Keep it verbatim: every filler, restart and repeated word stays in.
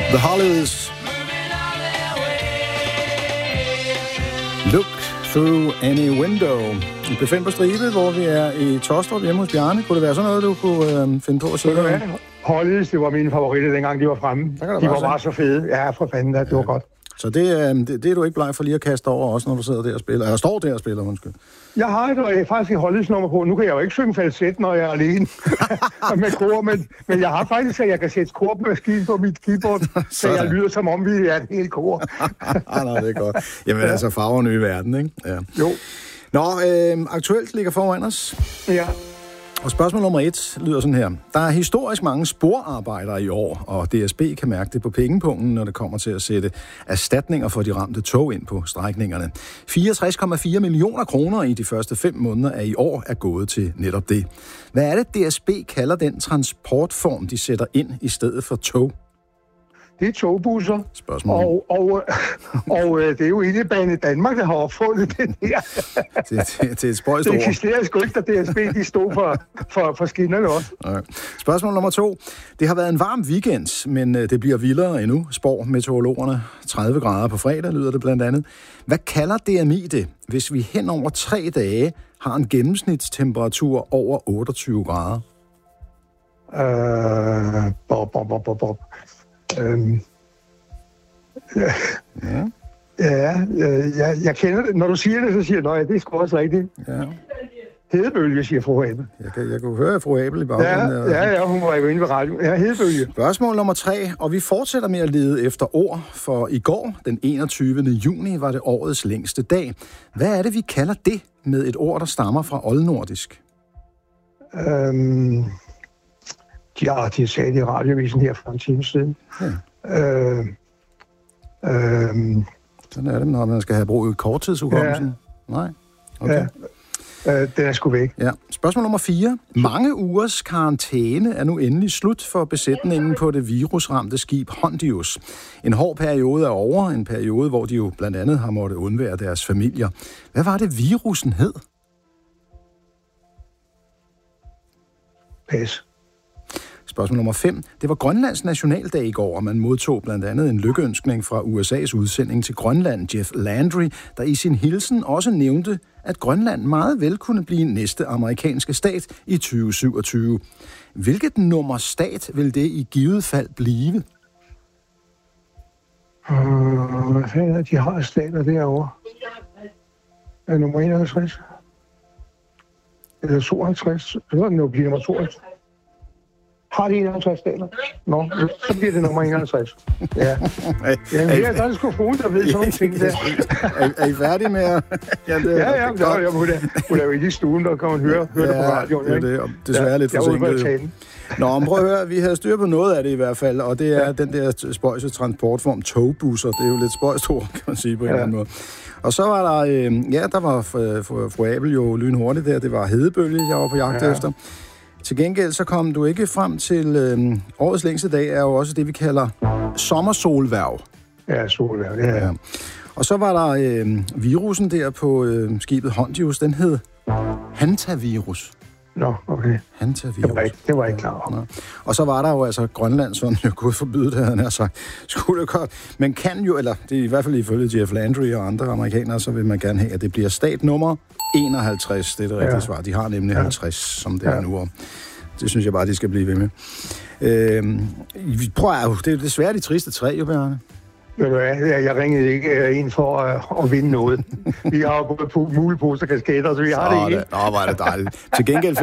The Hollies. Look through any window. Vi befinder på stribe, hvor vi er i Tostrup hjemme hos Bjarne. Kunne det være sådan noget, du kunne øh, finde på at sige? Ja, Hollies, det var mine favoritter, dengang de var fremme. De var bare, bare så fede. Ja, for fanden, det ja. var godt. Så det, øh, det, det er du ikke bleg for lige at kaste over, også når du sidder der og spiller, eller står der og spiller, undskyld. Jeg har et, faktisk et Hollies-nummer på. Nu kan jeg jo ikke synge falset, når jeg er alene med kor, men, men jeg har faktisk, at jeg kan sætte kormaskinen på mit keyboard, så jeg lyder, som om vi er et helt kor. Nej, det er godt. Jamen ja. altså, farverne i verden, ikke? Ja. Jo. Nå, øh, aktuelt ligger foran os. Ja. Og spørgsmål nummer et lyder sådan her. Der er historisk mange sporarbejdere i år, og D S B kan mærke det på pengepungen, når det kommer til at sætte erstatninger for de ramte tog ind på strækningerne. fireogtres komma fire millioner kroner i de første fem måneder af i år er gået til netop det. Hvad er det, D S B kalder den transportform, de sætter ind i stedet for tog? Det er togbusser. Spørgsmål. Og, og, og det er jo Indebane Danmark, der har opfundet den her. det, det, det er et spøjst ord. Det eksisterer sgu ikke, da D S B de stod for, for, for skinnerne også. Okay. Spørgsmål nummer to. Det har været en varm weekend, men det bliver vildere endnu, spår meteorologerne. tredive grader på fredag lyder det blandt andet. Hvad kalder D M I det, hvis vi hen over tre dage har en gennemsnitstemperatur over otteogtyve grader? Øh... Bob, bob, bob, bob, bob. Øhm, ja, ja, ja jeg, jeg kender det. Når du siger det, så siger jeg, nej, det er sgu også rigtigt. Ja. Hedebølge, siger fru Abel. Jeg, kan, jeg kunne høre fru Abel i baggrunden. Ja, ja, ja, hun var jo inde ved radio. Ja, hedebølge. Spørgsmål nummer tre, og vi fortsætter med at lede efter ord, for i går, den enogtyvende juni, var det årets længste dag. Hvad er det, vi kalder det med et ord, der stammer fra oldnordisk? Øhm... Ja, de sagde det i radioavisen her for en time siden. Ja. Øh, øh, Sådan er det, når man skal have brug i korttidshukommelsen. Ja. Nej? Okay. Ja. Øh, den er sgu væk. Ja. Spørgsmål nummer fire. Mange ugers karantæne er nu endelig slut for besætningen på det virusramte skib Hondius. En hård periode er over, en periode, hvor de jo blandt andet har måttet undvære deres familier. Hvad var det, virusen hed? Pas. Spørgsmål nummer fem. Det var Grønlands nationaldag i går, og man modtog blandt andet en lykkeønskning fra U S A's udsending til Grønland, Jeff Landry, der i sin hilsen også nævnte, at Grønland meget vel kunne blive næste amerikanske stat i tyve syvogtyve. Hvilket nummer stat vil det i givet fald blive? Uh, hvad fanden er de har stater derovre? Er nummer enoghalvtreds? Eller tooghalvtreds? Så er det nu bliver nummer tooghalvtreds. Har de enoghalvtreds stater? Nå, så bliver det nummer enoghalvtreds. Ja. Jamen, her der er sgu fruen, der ved sådan nogle ting der. er, er I færdige med at... ja, det er, ja, ja, ja, jeg hun er jo ikke i stuen, der kan man høre, høre ja, det på radioen. Ja, det er desværre ja, lidt forsinket. Nå, men prøv at høre, vi havde styr på noget af det i hvert fald, og det er ja. den der spøjse transportform, togbusser. Det er jo lidt spøjst ord, kan man sige på en ja. eller anden måde. Og så var der, øh, ja, der var fru Abel jo lynhurtigt der, det var hedebølge, jeg var på jagt ja. efter. Til gengæld så kom du ikke frem til øh, årets længste dag, er jo også det, vi kalder sommersolværv. Ja, solværv, det er ja. Og så var der øh, virusen der på øh, skibet Hondius, den hed hantavirus. Nå, okay. Hantavirus. Det var ikke, det var ikke klar over. Og så var der jo altså Grønland, som jo kunne forbyde det, havde han sagt. Skulle det godt. Man kan jo, eller det er i hvert fald ifølge Jeff Landry og andre amerikanere, så vil man gerne have, at det bliver stat nummer enoghalvtreds. Det er det rigtige ja. svar. De har nemlig ja. halvtreds, som det ja. er nu. Og det synes jeg bare, de skal blive ved med. Øh, prøv at, det er desværre de triste tre, jo, Bjarne. Ved du hvad, jeg ringede ikke ind for at, at vinde noget. Vi har både muleposer og kasketter, så vi har så det ikke. Nå, var det dejligt. Til gengæld